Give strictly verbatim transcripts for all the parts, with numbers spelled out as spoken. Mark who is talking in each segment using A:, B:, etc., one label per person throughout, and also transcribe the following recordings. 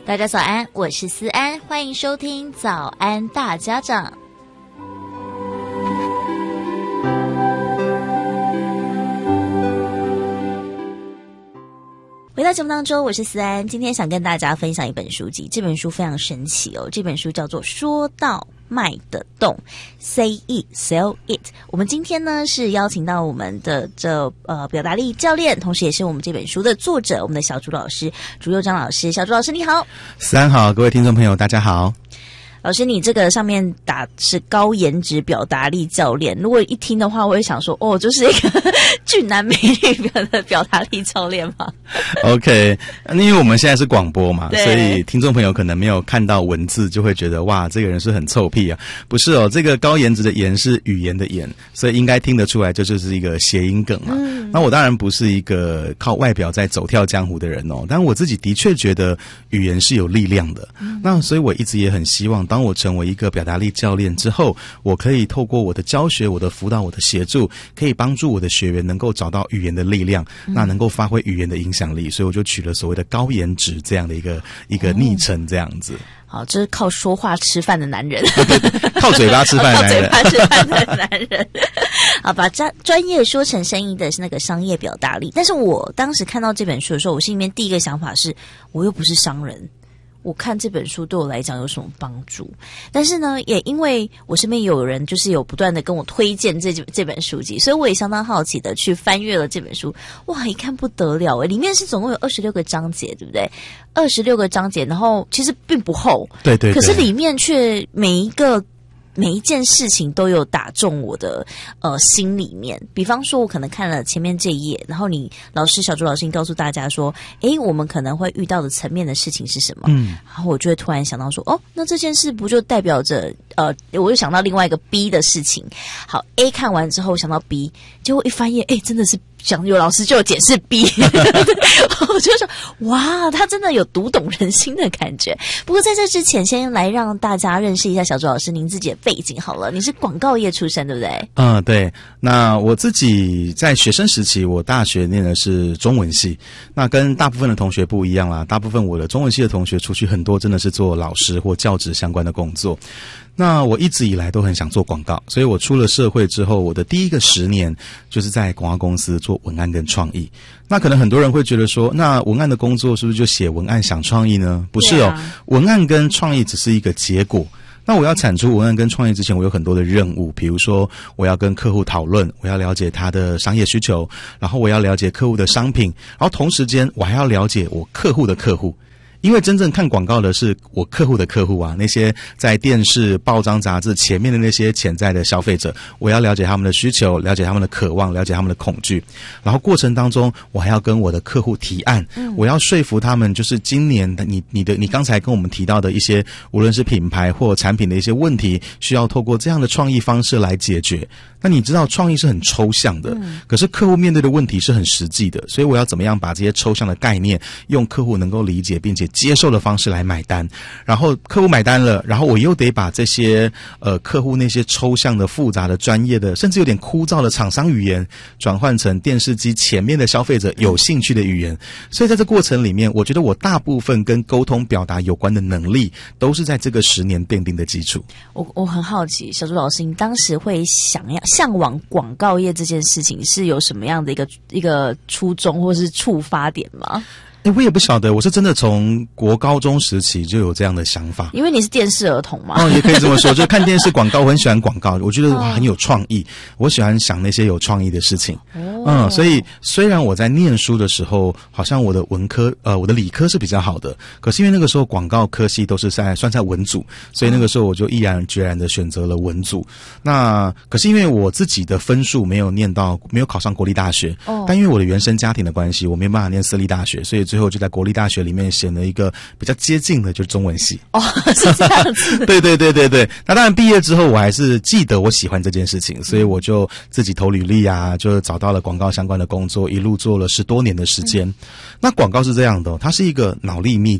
A: 大家早安，我是思安，欢迎收听早安大家长。回到节目当中，我是思安，今天想跟大家分享一本书籍，这本书非常神奇哦，这本书叫做《说到卖得动 Say It Sell It》。我们今天呢是邀请到我们的这呃表达力教练，同时也是我们这本书的作者，我们的小朱老师朱佑章老师。小朱老师你好。
B: 思安好，各位听众朋友大家好。
A: 老师，你这个上面打是高颜值表达力教练，如果一听的话，我会想说，哦，就是一个俊男美女的表达力教练嘛。
B: OK， 因为我们现在是广播嘛，所以听众朋友可能没有看到文字，就会觉得哇，这个人是很臭屁啊。不是哦，这个高颜值的颜是语言的颜，所以应该听得出来，这就是一个谐音梗嘛。嗯、那我当然不是一个靠外表在走跳江湖的人哦，但我自己的确觉得语言是有力量的。嗯、那所以我一直也很希望，当我成为一个表达力教练之后，我可以透过我的教学、我的辅导、我的协助，可以帮助我的学员能够找到语言的力量，嗯、那能够发挥语言的影响力，所以我就取了所谓的高颜值这样的一个一个昵称，这样子。
A: 好，这是靠说话吃饭的男人，
B: 靠嘴巴吃饭的男人，
A: 靠嘴巴吃饭的男人。好，把专专业说成生意的是那个商业表达力。但是我当时看到这本书的时候，我心里面第一个想法是，我又不是商人。我看这本书对我来讲有什么帮助？但是呢，也因为我身边有人就是有不断的跟我推荐这这本书籍，所以我也相当好奇的去翻阅了这本书。哇，一看不得了诶，里面是总共有二十六个章节，对不对？二十六个章节，然后其实并不厚，
B: 对对对，
A: 可是里面却每一个。每一件事情都有打中我的呃心里面。比方说我可能看了前面这一页，然后你老师小朱老师你告诉大家说，诶，我们可能会遇到的层面的事情是什么？嗯，然后我就会突然想到说，哦，那这件事不就代表着呃，我就想到另外一个 B 的事情。好 ，A 看完之后想到 B， 结果一翻页，诶，真的是。讲有老师就有解释 B， 我就说哇，他真的有读懂人心的感觉。不过在这之前，先来让大家认识一下小朱老师您自己的背景好了。你是广告业出身，对不对？
B: 嗯，对。那我自己在学生时期，我大学念的是中文系，那跟大部分的同学不一样啦。大部分我的中文系的同学出去很多真的是做老师或教职相关的工作。那我一直以来都很想做广告，所以我出了社会之后，我的第一个十年就是在广告公司做文案跟创意。那可能很多人会觉得说，那文案的工作是不是就写文案想创意呢？不是哦， yeah. 文案跟创意只是一个结果。那我要产出文案跟创意之前，我有很多的任务，比如说我要跟客户讨论，我要了解他的商业需求，然后我要了解客户的商品，然后同时间我还要了解我客户的客户。因为真正看广告的是我客户的客户啊，那些在电视、报章、杂志前面的那些潜在的消费者，我要了解他们的需求，了解他们的渴望，了解他们的恐惧，然后过程当中我还要跟我的客户提案，嗯、我要说服他们，就是今年的你你的你刚才跟我们提到的一些无论是品牌或产品的一些问题，需要透过这样的创意方式来解决。那你知道创意是很抽象的，嗯、可是客户面对的问题是很实际的，所以我要怎么样把这些抽象的概念用客户能够理解并且接受的方式来买单，然后客户买单了，然后我又得把这些呃客户那些抽象的复杂的专业的甚至有点枯燥的厂商语言转换成电视机前面的消费者有兴趣的语言。所以在这过程里面，我觉得我大部分跟沟通表达有关的能力都是在这个十年奠定的基础。
A: 我我很好奇，小朱老师，你当时会想要向往广告业这件事情是有什么样的一个一个初衷或是触发点吗？
B: 欸，我也不晓得，我是真的从国高中时期就有这样的想法。
A: 因为你是电视儿童嘛。
B: 哦，也可以这么说，就看电视广告，我很喜欢广告，我觉得哇很有创意，我喜欢想那些有创意的事情。哦，嗯，所以虽然我在念书的时候，好像我的文科呃我的理科是比较好的，可是因为那个时候广告科系都是在算在文组，所以那个时候我就毅然决然的选择了文组。那可是因为我自己的分数没有念到，没有考上国立大学，哦，但因为我的原生家庭的关系，我没办法念私立大学，所以最后就在国立大学里面选了一个比较接近的，就是中文系。
A: 哦，是这样子。
B: 对对对对对。那当然毕业之后，我还是记得我喜欢这件事情，所以我就自己投履历啊，就找到了广告相关的工作，一路做了十多年的时间。嗯、那广告是这样的，它是一个脑力密集、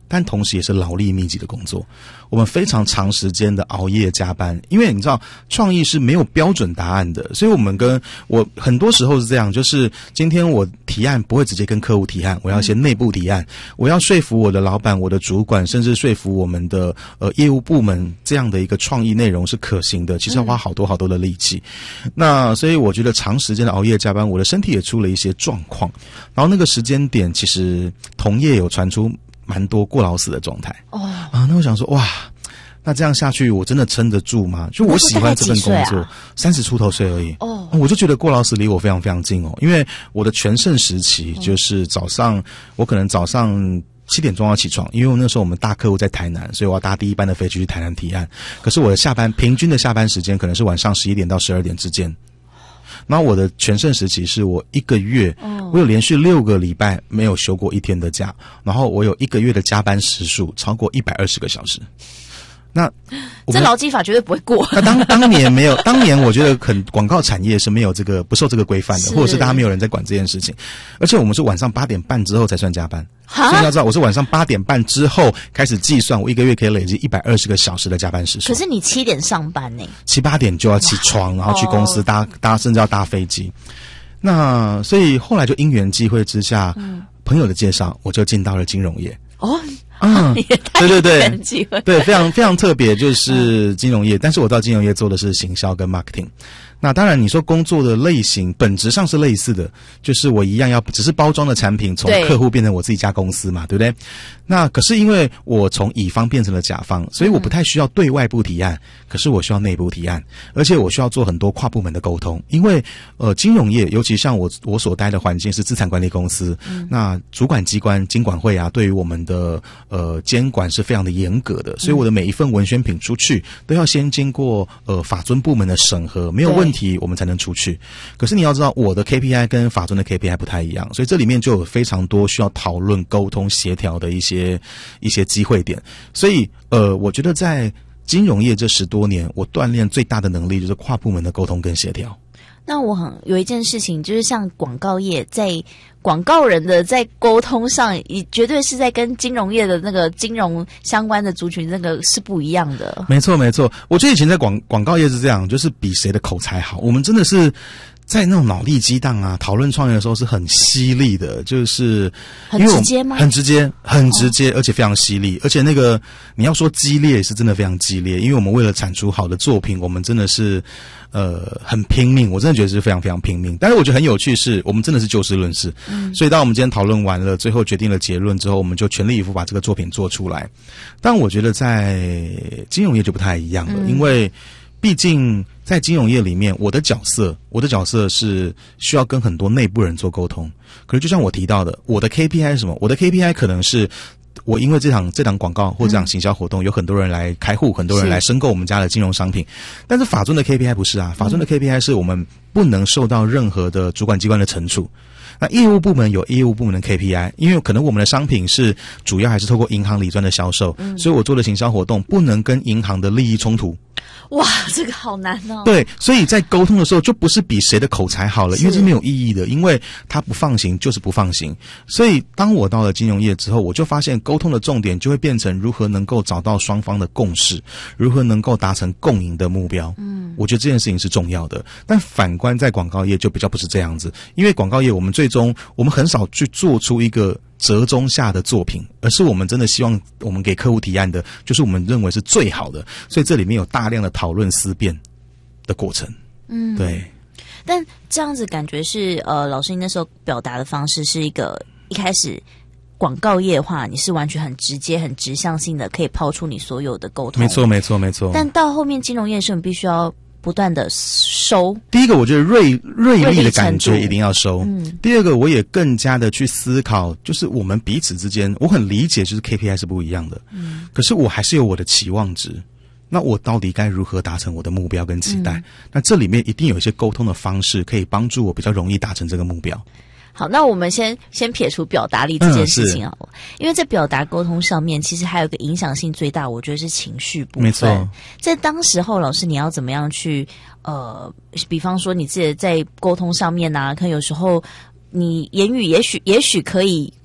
B: 但同时也是劳力密集的工作。我们非常长时间的熬夜加班，因为你知道创意是没有标准答案的，所以我们跟我很多时候是这样，就是今天我提案不会直接跟客户提案，我要先内部提案，我要说服我的老板、我的主管，甚至说服我们的呃业务部门，这样的一个创意内容是可行的，其实要花好多好多的力气。嗯、那所以我觉得长时间的熬夜加班，我的身体也出了一些状况，然后那个时间点其实同业有传出蛮多过劳死的状态哦啊，那我想说哇，那这样下去我真的撑得住吗？就我喜欢这份工作，三十出头岁而已哦，我就觉得过劳死离我非常非常近哦，因为我的全盛时期就是早上，我可能早上七点钟要起床，因为那时候我们大客户在台南，所以我要搭第一班的飞机去台南提案。可是我的下班平均的下班时间可能是晚上十一点到十二点之间。然后我的全盛时期是我一个月，我有连续六个礼拜没有休过一天的假，然后我有一个月的加班时数超过一百二十个小时。那
A: 这劳基法绝对不会过。
B: 那当当年没有，当年我觉得很广告产业是没有这个不受这个规范的，或者是大家没有人在管这件事情。而且我们是晚上八点半之后才算加班，所以要知道我是晚上八点半之后开始计算，我一个月可以累积一百二十个小时的加班时数。
A: 可是你七点上班呢？
B: 七八点就要起床，然后去公司搭搭，甚至要搭飞机。那所以后来就因缘际会之下，嗯、朋友的介绍，我就进到了金融业。
A: 哦。
B: 嗯，对对对，
A: 对，
B: 非常非常特别，就是金融业。但是我到金融业做的是行销跟 marketing。那当然，你说工作的类型本质上是类似的，就是我一样要只是包装的产品从客户变成我自己家公司嘛，对不对？那可是因为我从乙方变成了甲方，所以我不太需要对外部提案，嗯、可是我需要内部提案，而且我需要做很多跨部门的沟通。因为呃，金融业尤其像我我所待的环境是资产管理公司，嗯、那主管机关金管会啊，对于我们的呃监管是非常的严格的，所以我的每一份文宣品出去都要先经过呃法遵部门的审核，没有问题我们才能出去。可是你要知道，我的 K P I 跟法遵的 K P I 不太一样，所以这里面就有非常多需要讨论、沟通、协调的一些一些机会点。所以呃，我觉得在金融业这十多年，我锻炼最大的能力就是跨部门的沟通跟协调。
A: 那我很有一件事情，就是像广告业在广告人的在沟通上，也绝对是在跟金融业的那个金融相关的族群那个是不一样的。
B: 没错没错，我觉得以前在广广告业是这样，就是比谁的口才好。我们真的是在那种脑力激荡啊，讨论创业的时候是很犀利的，就是
A: 很直接吗？
B: 很直接，很直接，哦、而且非常犀利。而且那个你要说激烈，是真的非常激烈，因为我们为了产出好的作品，我们真的是呃很拼命。我真的觉得是非常非常拼命。但是我觉得很有趣是，我们真的是就事论事。嗯，所以当我们今天讨论完了，最后决定了结论之后，我们就全力以赴把这个作品做出来。但我觉得在金融业就不太一样了，嗯、因为毕竟在金融业里面，我的角色，我的角色是需要跟很多内部人做沟通。可是就像我提到的，我的 K P I 是什么？我的 K P I 可能是我因为这场这档广告或这场行销活动，嗯、有很多人来开户，很多人来申购我们家的金融商品。但是法遵的 K P I 不是啊，法遵的 K P I 是我们不能受到任何的主管机关的惩处。那业务部门有业务部门的 K P I， 因为可能我们的商品是主要还是透过银行理专的销售，嗯、所以我做的行销活动不能跟银行的利益冲突。
A: 哇，这个好难哦。
B: 对，所以在沟通的时候就不是比谁的口才好了，因为这没有意义的，因为他不放行就是不放行。所以当我到了金融业之后，我就发现沟通的重点就会变成如何能够找到双方的共识，如何能够达成共赢的目标。嗯，我觉得这件事情是重要的。但反观在广告业就比较不是这样子，因为广告业我们最终我们很少去做出一个折中下的作品，而是我们真的希望我们给客户提案的就是我们认为是最好的，所以这里面有大量的讨论思辨的过程。嗯，对。
A: 但这样子感觉是呃，老师你那时候表达的方式是一个一开始广告业的话，你是完全很直接、很直向性的，可以抛出你所有的沟通。
B: 没错，没错，没错。
A: 但到后面金融业的时候，你必须要不断的收。
B: 第一个，我觉得锐锐利的感觉一定要收。嗯。第二个，我也更加的去思考，就是我们彼此之间，我很理解，就是 K P I 是不一样的。嗯。可是我还是有我的期望值，那我到底该如何达成我的目标跟期待？嗯、那这里面一定有一些沟通的方式，可以帮助我比较容易达成这个目标。
A: 好，那我们先先撇除表达力这件事情好了，嗯、因为在表达沟通上面，其实还有一个影响性最大，我觉得是情绪部分。
B: 没错，
A: 在当时候，老师你要怎么样去呃，比方说你自己在沟通上面啊，可能有时候你言语也许也许可以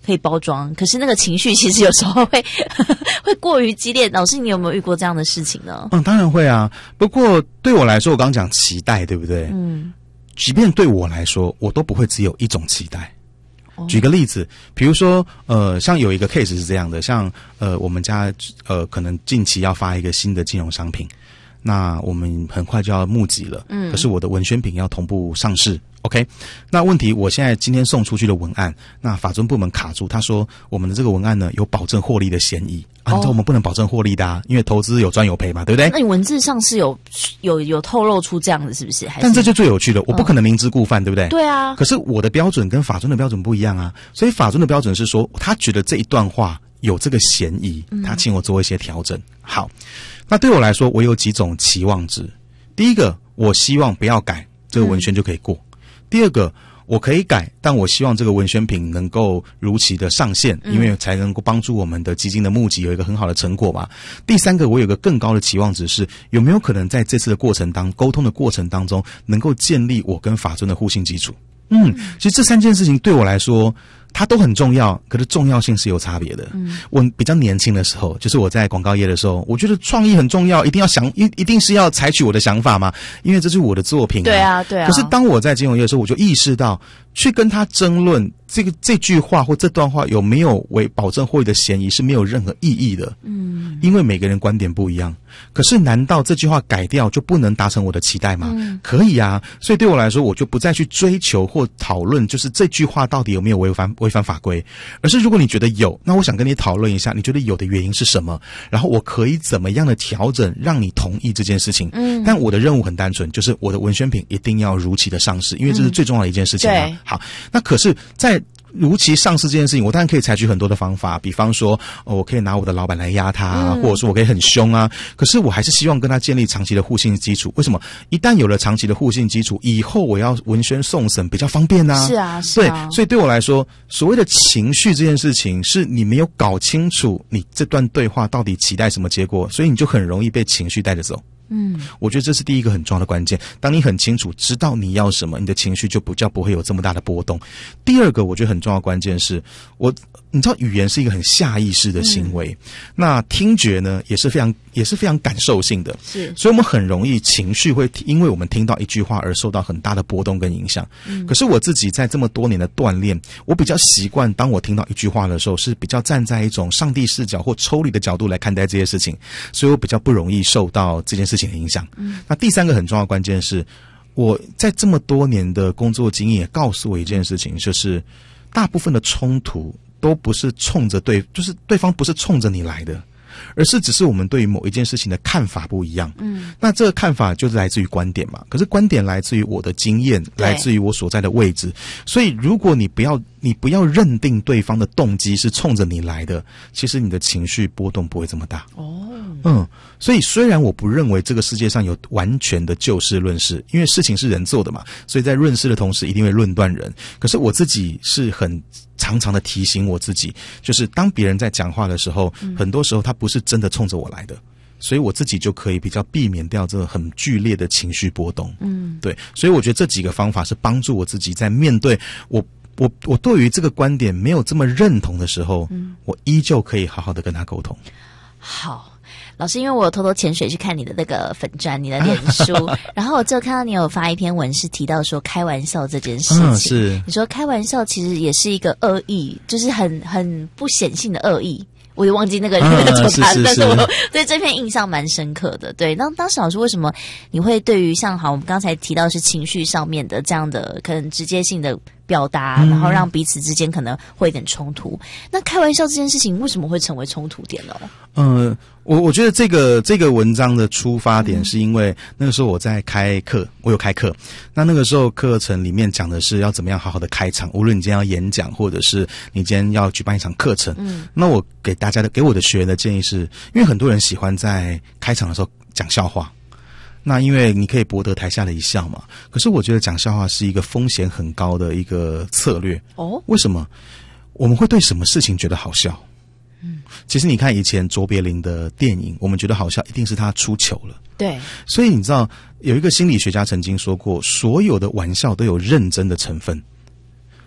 A: 可以包装，可是那个情绪其实有时候会会过于激烈。老师，你有没有遇过这样的事情呢？
B: 嗯，当然会啊。不过对我来说，我刚刚讲期待，对不对？嗯，即便对我来说，我都不会只有一种期待。举个例子，比如说，呃，像有一个 case 是这样的，像呃，我们家呃，可能近期要发一个新的金融商品，那我们很快就要募集了，嗯，可是我的文宣品要同步上市 ，OK？ 那问题，我现在今天送出去的文案，那法遵部门卡住，他说我们的这个文案呢有保证获利的嫌疑。啊，你知道我们不能保证获利的啊，因为投资有赚有赔嘛，对不对？
A: 那你文字上是有有有透露出这样子，是不是？还是
B: 但这就最有趣了，我不可能明知故犯，对不对？
A: 对啊。
B: 可是我的标准跟法遵的标准不一样啊，所以法遵的标准是说，他觉得这一段话有这个嫌疑，他请我做一些调整。好，那对我来说，我有几种期望值。第一个，我希望不要改，这个文宣就可以过。嗯、第二个，我可以改，但我希望这个文宣品能够如期的上线，因为才能够帮助我们的基金的募集有一个很好的成果嘛。第三个，我有个更高的期望值是，有没有可能在这次的过程当沟通的过程当中，能够建立我跟法遵的互信基础。嗯，其实这三件事情对我来说，它都很重要，可是重要性是有差别的。嗯，我比较年轻的时候，就是我在广告业的时候，我觉得创意很重要，一定要想一一定是要采取我的想法嘛，因为这是我的作品、啊。
A: 对啊，对啊。
B: 可是当我在金融业的时候，我就意识到，去跟他争论这个这句话或这段话有没有为保证获利的嫌疑是没有任何意义的。嗯，因为每个人观点不一样。可是难道这句话改掉就不能达成我的期待吗？嗯，可以啊。所以对我来说，我就不再去追求或讨论，就是这句话到底有没有违反违反法规，而是如果你觉得有，那我想跟你讨论一下，你觉得有的原因是什么？然后我可以怎么样的调整，让你同意这件事情？嗯，但我的任务很单纯，就是我的文宣品一定要如期的上市，因为这是最重要的一件事情嘛。嗯、好，那可是，在如期上市这件事情，我当然可以采取很多的方法，比方说，哦、我可以拿我的老板来压他、啊嗯，或者说我可以很凶啊。可是我还是希望跟他建立长期的互信基础。为什么？一旦有了长期的互信基础，以后我要文宣送审比较方便啊。
A: 是啊，是啊。
B: 对，所以对我来说，所谓的情绪这件事情，是你没有搞清楚你这段对话到底期待什么结果，所以你就很容易被情绪带着走。嗯，我觉得这是第一个很重要的关键。当你很清楚知道你要什么，你的情绪就比较不会有这么大的波动。第二个我觉得很重要的关键是，我你知道语言是一个很下意识的行为，嗯、那听觉呢也是非常也是非常感受性的，是，所以我们很容易情绪会因为我们听到一句话而受到很大的波动跟影响。嗯、可是我自己在这么多年的锻炼，我比较习惯当我听到一句话的时候，是比较站在一种上帝视角或抽离的角度来看待这些事情，所以我比较不容易受到这件事情的影响。嗯、那第三个很重要的关键是，我在这么多年的工作经验也告诉我一件事情，就是大部分的冲突都不是冲着对，就是对方不是冲着你来的，而是只是我们对于某一件事情的看法不一样。嗯，那这个看法就是来自于观点嘛，可是观点来自于我的经验，来自于我所在的位置，所以如果你不要你不要认定对方的动机是冲着你来的，其实你的情绪波动不会这么大。哦，嗯，所以虽然我不认为这个世界上有完全的就事论事，因为事情是人做的嘛，所以在论事的同时一定会论断人。可是我自己是很常常的提醒我自己，就是当别人在讲话的时候，嗯、很多时候他不是真的冲着我来的，所以我自己就可以比较避免掉这个很剧烈的情绪波动。嗯，对，所以我觉得这几个方法是帮助我自己在面对我我我对于这个观点没有这么认同的时候，嗯、我依旧可以好好的跟他沟通。
A: 好。老师，因为我有偷偷潜水去看你的那个粉专，你的脸书，然后我就看到你有发一篇文，是提到说开玩笑这件事情。嗯，是你说开玩笑其实也是一个恶意，就是很很不显性的恶意。我也忘记那个那个怎么谈，但是我对这篇印象蛮深刻的。对，那当时老师为什么你会对于像好我们刚才提到是情绪上面的这样的可能直接性的表达，嗯、然后让彼此之间可能会有点冲突？那开玩笑这件事情为什么会成为冲突点呢？
B: 嗯，我我觉得这个这个文章的出发点是因为那个时候我在开课，我有开课，那那个时候课程里面讲的是要怎么样好好的开场，无论你今天要演讲，或者是你今天要举办一场课程，嗯，那我给大家的给我的学员的建议是，因为很多人喜欢在开场的时候讲笑话。那因为你可以博得台下的一笑嘛，可是我觉得讲笑话是一个风险很高的一个策略。哦，为什么？我们会对什么事情觉得好笑？嗯，其实你看以前卓别林的电影，我们觉得好笑，一定是他出糗了。对，所以你知道有一个心理学家曾经说过，所有的玩笑都有认真的成分。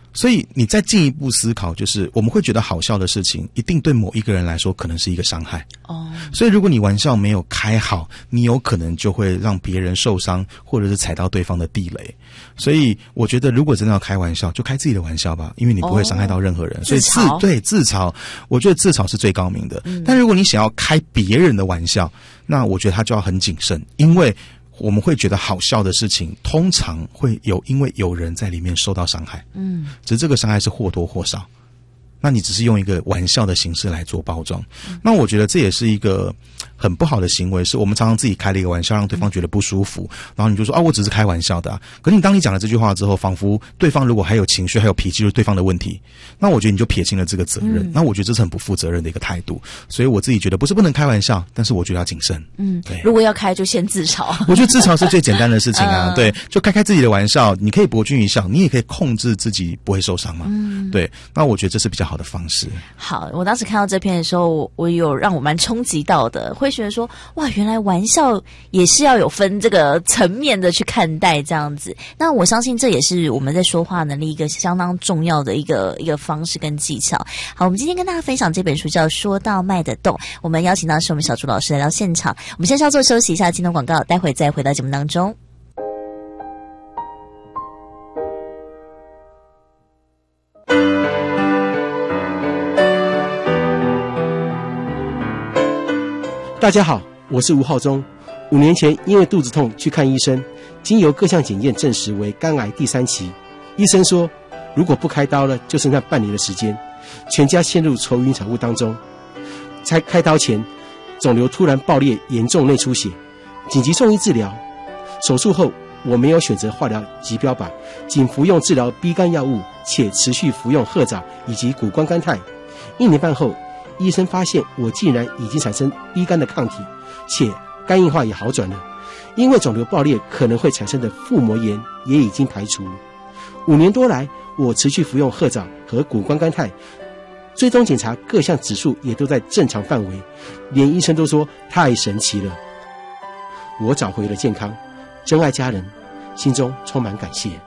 B: 所以你再进一步思考，就是我们会觉得好笑的事情，一定对某一个人来说可能是一个伤害。哦，所以如果你玩笑没有开好，你有可能就会让别人受伤，或者是踩到对方的地雷。所以我觉得，如果真的要开玩笑，就开自己的玩笑吧，因为你不会伤害到任何人。哦、所以自对自嘲，我觉得自嘲是最高明的。嗯、但如果你想要开别人的玩笑，那我觉得他就要很谨慎，因为我们会觉得好笑的事情，通常会有因为有人在里面受到伤害，嗯，只是这个伤害是或多或少，那你只是用一个玩笑的形式来做包装，嗯、那我觉得这也是一个很不好的行为，是我们常常自己开了一个玩笑，让对方觉得不舒服，然后你就说啊，我只是开玩笑的啊。可是你当你讲了这句话之后，仿佛对方如果还有情绪、还有脾气，就是对方的问题，那我觉得你就撇清了这个责任，嗯、那我觉得这是很不负责任的一个态度。所以我自己觉得不是不能开玩笑，但是我觉得要谨慎。嗯，对。
A: 如果要开，就先自嘲。
B: 我觉得自嘲是最简单的事情啊，嗯、对，就开开自己的玩笑，你可以博君一笑，你也可以控制自己不会受伤嘛。嗯，对。那我觉得这是比较好的方式。
A: 好，我当时看到这篇的时候，我有让我蛮冲击到的，会觉得说，哇，原来玩笑也是要有分这个层面的去看待这样子。那我相信这也是我们在说话能力一个相当重要的一个一个方式跟技巧。好，我们今天跟大家分享这本书叫《说到卖得动》，我们邀请到是我们小朱老师来到现场。我们先稍作休息一下，进入广告，待会再回到节目当中。
C: 大家好，我是吴浩中。五年前因为肚子痛去看医生，经由各项检验证实为肝癌第三期。医生说，如果不开刀了，就剩下半年的时间，全家陷入愁云惨雾当中。在开刀前，肿瘤突然爆裂，严重内出血，紧急送医治疗。手术后，我没有选择化疗及标靶，仅服用治疗 B 肝药物，且持续服用褐藻以及谷胱甘肽。一年半后，医生发现我竟然已经产生 B 肝的抗体，且肝硬化也好转了。因为肿瘤爆裂可能会产生的腹膜炎也已经排除。五年多来，我持续服用褐藻和谷胱甘肽，追踪检查各项指数也都在正常范围，连医生都说太神奇了。我找回了健康，珍爱家人，心中充满感谢。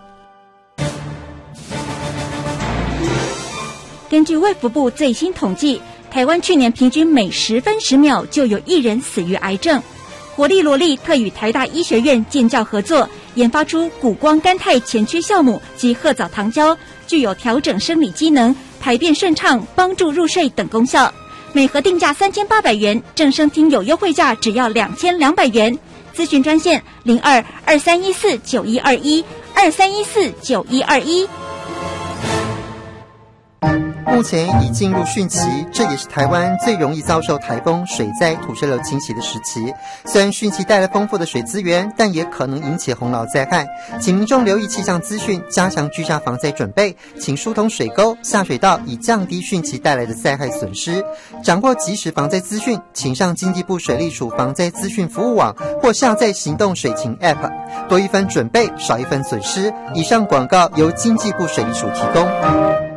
D: 根据卫福部最新统计，台湾去年平均每十分十秒就有一人死于癌症。活力罗力特与台大医学院建教合作，研发出谷胱甘肽前驱酵母及褐藻糖胶，具有调整生理机能、排便顺畅、帮助入睡等功效。每盒定价三千八百元，正声听友优惠价只要两千两百元。咨询专线零二二三一四九一二一二三一四九一二一。
E: 目前已进入汛期，这也是台湾最容易遭受台风、水灾、土石流侵袭的时期。虽然汛期带来丰富的水资源，但也可能引起洪涝灾害，请民众留意气象资讯，加强居家防灾准备，请疏通水沟、下水道，以降低汛期带来的灾害损失。掌握即时防灾资讯，请上经济部水利署防灾资讯服务网或下载行动水情 App， 多一分准备，少一分损失。以上广告由经济部水利署提供。